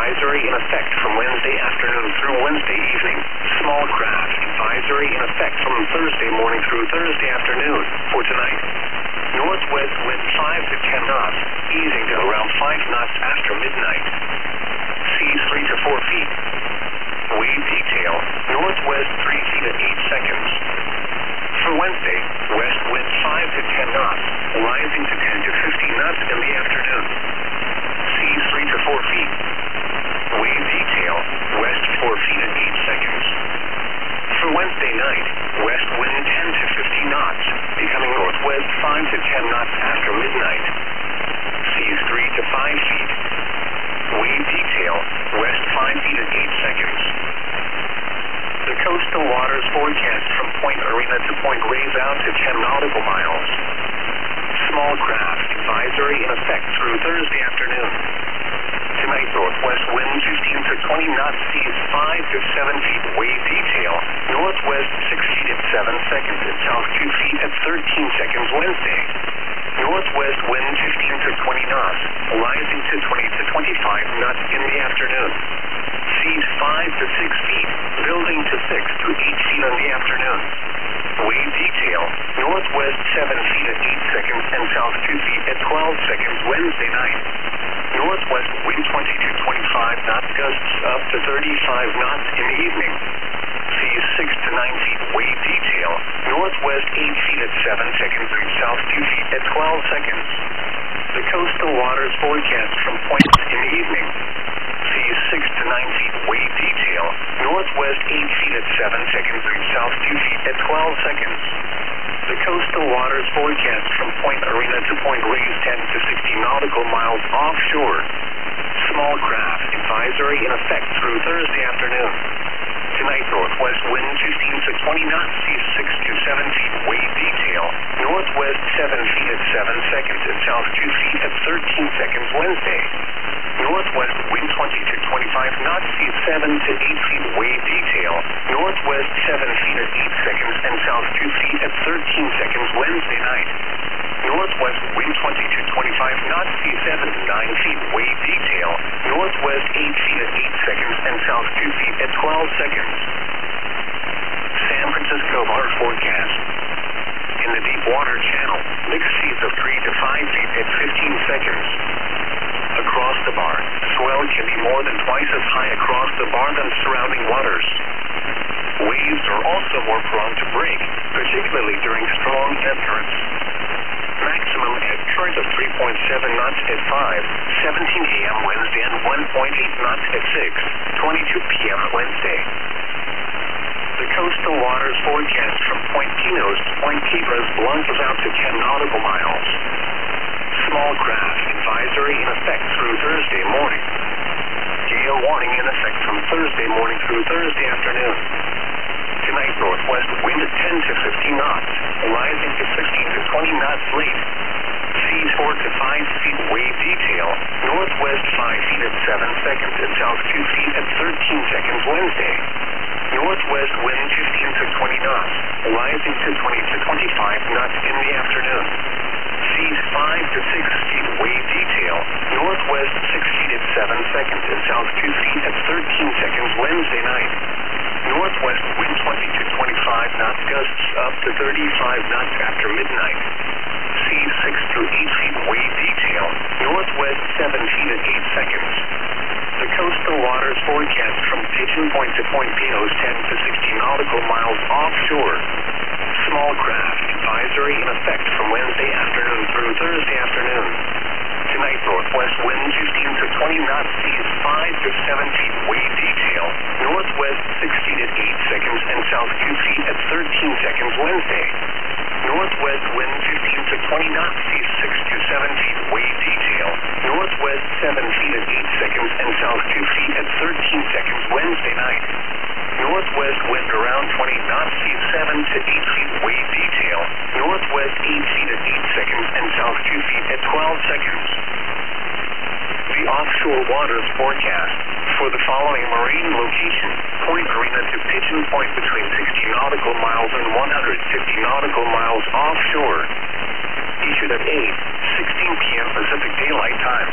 advisory in effect from Wednesday afternoon through Wednesday evening. Small craft advisory in effect from Thursday morning through Thursday afternoon. For tonight, northwest wind 5 to 10 knots, easing to around 5 knots after midnight. Seas 3 to 4 feet. Wave detail, northwest 3 feet at 8 seconds. For Wednesday, west wind 5 to 10 knots, rising to 10 to 15 knots in the afternoon. Seas 3 to 4 feet. Wave detail, west 4 feet at 8 seconds. For Wednesday night, west wind 10 to 15 knots, becoming northwest 5 to 10 knots after midnight. Seas 3 to 5 feet. Wave detail, west 5 feet at 8 seconds. The coastal waters forecast from Point Arena to Point Reyes out to 10 nautical miles. Small craft advisory in effect through Thursday afternoon. Tonight, northwest wind 15 to 20 knots, seas 5 to 7 feet. Wave detail, northwest 6 feet at 7 seconds and south 2 feet at 13 seconds Wednesday. Northwest wind 15 to 20 knots, rising to 20 to 25 knots in the afternoon. Seas 5 to 6 feet, building to 6 to 8 feet in the afternoon. Wave detail, northwest 7 feet at 8 seconds and south 2 feet at 12 seconds Wednesday night. Northwest wind 20 to 25 knots, gusts up to 35 knots in the evening. Seas 6 to 9 feet. Wave detail, northwest 8 feet at 7 seconds and south 2 feet at 12 seconds. The coastal waters forecast from Point in the evening. Seas 6 to 9 feet. Wave detail, northwest 8 feet at 7 seconds and south 2 feet at 12 seconds. The coastal waters forecast from Point Arena to Point Reyes 10 to 60 nautical miles offshore. Small craft advisory in effect through Thursday afternoon. Tonight, northwest wind 15 to 20 knots, seas 6 to 7 feet. Wave detail, northwest 7 feet at 7 seconds and south 2 feet at 13 seconds Wednesday. Northwest wind 20 to 25 knots, seas 7 to 8 feet. Wave detail, northwest 7 feet at 8 seconds and south 2 feet at 13 seconds Wednesday night. Northwest wind 20 to 25 knots, seas 7 to 9 feet. Wave detail, northwest 8 feet at 8 seconds and south 2 feet at 12 seconds. San Francisco bar forecast. In the deep water channel, mixed seas of 3 to 5 feet at 15 seconds. Across the bar, swell can be more than twice as high across the bar than surrounding waters. Waves are also more prone to break, particularly during strong ebb currents. Maximum ebb current of 3.7 knots at 5:17 a.m. Wednesday and 1.8 knots at 6:22 p.m. Wednesday. The coastal waters forecast from Point Pinos to Point Cabras launches out to 10 nautical miles. Small craft advisory in effect through Thursday morning. Gale warning in effect from Thursday morning through Thursday afternoon. Tonight, northwest wind at 10 to 15 knots, rising to 16 to 20 knots late. Seas 4 to 5 feet. Wave detail, northwest 5 feet at 7 seconds and south 2 feet at 13 seconds Wednesday. Northwest wind 15 to 20 knots, rising to 20 to 25 knots in the afternoon. Seas 5 to 6 feet. Wave detail, northwest 6 feet at 7 seconds and south 2 feet at 13 seconds Wednesday night. Northwest wind 20 to 25 knots, gusts up to 35 knots after midnight. Seas 6 to 8 feet. Wave detail, northwest 7 feet at 8 seconds. The coastal waters forecast from Pigeon Point to Point Pinos 10 to 60 nautical miles offshore. Small craft advisory in effect from Wednesday afternoon through Thursday afternoon. Tonight, northwest wind 15 to 20 knots, seas 5 to 7 feet. Wave detail, northwest 6 feet at 8 seconds and south 2 feet at 13 seconds Wednesday. Northwest wind 15 to 20 knots, seas 6 to 7 feet. Wave detail, northwest 7 feet at 8 seconds and south 2 feet at 13 seconds Wednesday night. Northwest wind around 20 knots, seas 7 to 8 feet. Wave detail, northwest 8 feet at 8 seconds and south 2 feet at 12 seconds. The offshore waters forecast for the following marine location: Point Arena to Pigeon Point between 60 nautical miles and 150 nautical miles offshore. Issued at 8:16 p.m. Pacific Daylight Time.